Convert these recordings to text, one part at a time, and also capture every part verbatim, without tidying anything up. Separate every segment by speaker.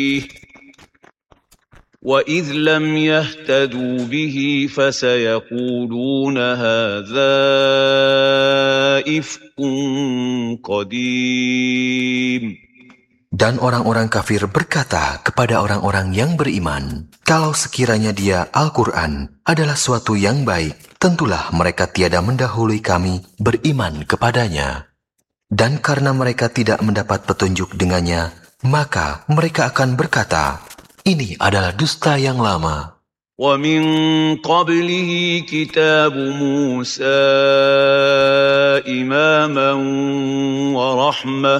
Speaker 1: وَإِذْ لَمْ يَهْتَدُوا بِهِ فَسَيَقُولُونَ هَذَا إِفْكٌ قَدِيمٌ.
Speaker 2: Dan orang-orang kafir berkata kepada orang-orang yang beriman, kalau sekiranya dia Al-Quran adalah suatu yang baik, tentulah mereka tiada mendahului kami beriman kepadanya. Dan karena mereka tidak mendapat petunjuk dengannya, maka mereka akan berkata, ini adalah dusta yang lama.
Speaker 1: وَمِن قَبْلِهِ كِتَابُ مُوسَى إِمَامًا وَرَحْمَةً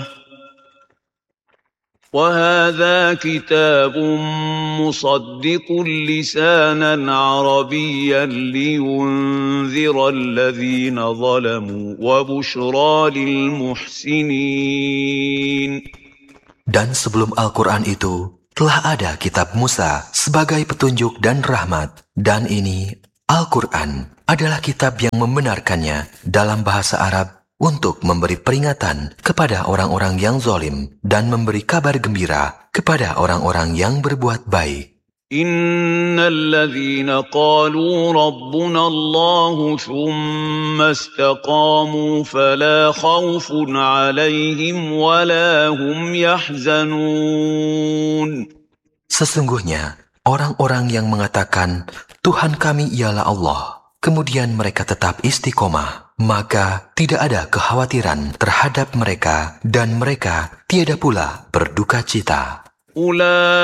Speaker 1: وَهَذَا كِتَابٌ مُصَدِّقٌ لِسَانًا عَرَبِيًّا لِيُنذِرَ الَّذِينَ ظَلَمُوا وَبُشْرَى لِلْمُحْسِنِينَ.
Speaker 2: Dan sebelum Al-Quran itu, telah ada kitab Musa sebagai petunjuk dan rahmat. Dan ini, Al-Quran, adalah kitab yang membenarkannya dalam bahasa Arab untuk memberi peringatan kepada orang-orang yang zalim dan memberi kabar gembira kepada orang-orang yang berbuat baik.
Speaker 1: إِنَّ الَّذِينَ قَالُوا رَبُّنَا اللَّهُ ثُمَّ اسْتَقَامُوا فَلَا خَوْفٌ عَلَيْهِمْ وَلَا هُمْ يَحْزَنُونَ.
Speaker 2: Sesungguhnya, orang-orang yang mengatakan, Tuhan kami ialah Allah, kemudian mereka tetap istiqomah, maka tidak ada kekhawatiran terhadap mereka dan mereka tiada pula berduka cita.